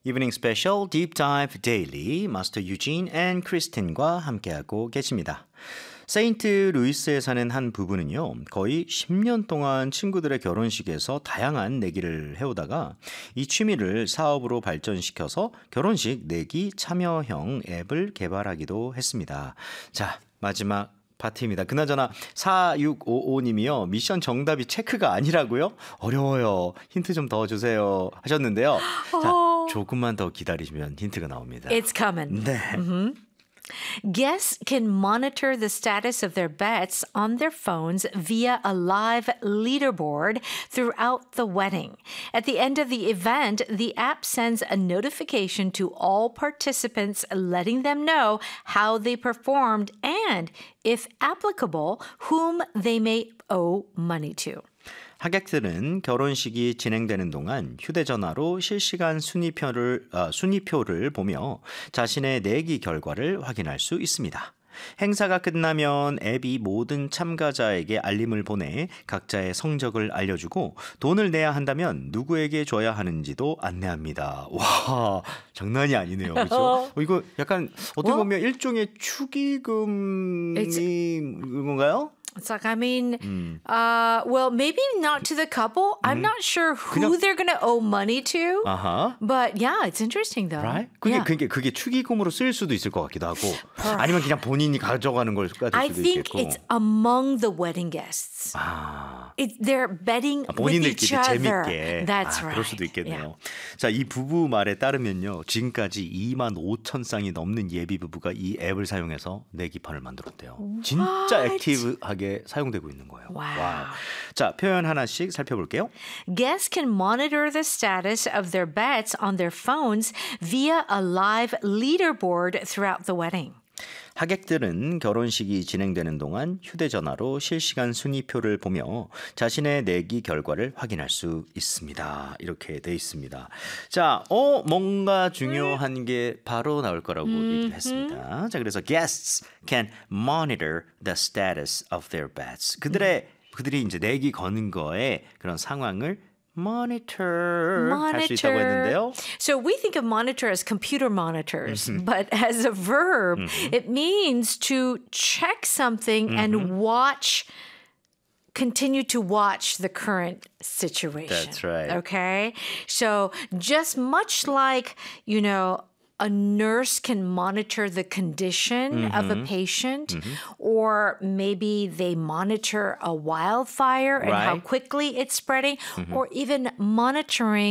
Evening Special Deep Dive Daily 마스터 유진 앤 크리스틴과 함께하고 계십니다. 세인트 루이스에 사는 한 부부는요, 거의 10년 동안 친구들의 결혼식에서 다양한 내기를 해오다가 이 취미를 사업으로 발전시켜서 결혼식 내기 참여형 앱을 개발하기도 했습니다. 자, 마지막 파트입니다. 그나저나 4655님이요. 미션 정답이 체크가 아니라고요? 어려워요. 힌트 좀 더 주세요 하셨는데요. 자, 조금만 더 기다리시면 힌트가 나옵니다. It's coming. 네. Guests can monitor the status of their bets on their phones via a live leaderboard throughout the wedding. At the end of the event, the app sends a notification to all participants letting them know how they performed and, if applicable, whom they may owe money to. 하객들은 결혼식이 진행되는 동안 휴대전화로 실시간 순위표를 보며 자신의 내기 결과를 확인할 수 있습니다. 행사가 끝나면 앱이 모든 참가자에게 알림을 보내 각자의 성적을 알려주고 돈을 내야 한다면 누구에게 줘야 하는지도 안내합니다. 와, 장난이 아니네요. 그렇죠? 이거 약간 어떻게 보면 일종의 축의금이 건가요? It's like, I mean, well, maybe not to the couple. I'm not sure who they're going to owe money to. But yeah, it's interesting though. Right? 그게 축의금으로 쓰일 수도 있을 것 같기도 하고, Perhaps. 아니면 그냥 본인이 가져가는 걸 수도 I 있겠고. think it's among the wedding guests. They're betting with each 본인들끼리 other. 재밌게. That's right. 그럴 수도 있겠네요. Yeah. 자, 이 부부 말에 따르면요, 지금까지 2만 5천 쌍이 넘는 예비 부부가 이 앱을 사용해서 내기판을 만들었대요. 진짜 액티브하게 사용되고 있는 거예요. 와우. 자, 표현 하나씩 살펴볼게요. Guests can monitor the status of their bets on their phones via a live leaderboard throughout the wedding. 하객들은 결혼식이 진행되는 동안 휴대전화로 실시간 순위표를 보며 자신의 내기 결과를 확인할 수 있습니다. 이렇게 돼 있습니다. 자, 뭔가 중요한 게 바로 나올 거라고 얘기를 했습니다. 자, 그래서 guests can monitor the status of their bets. 그들이 이제 내기 거는 거에 그런 상황을 monitor 할 수 있다고 했는데요. So we think of monitor as computer monitors, but as a verb, it means to check something and continue to watch the current situation. That's right. Okay? So just much like, a nurse can monitor the condition of a patient, or maybe they monitor a wildfire and how Right. quickly it's spreading, or even monitoring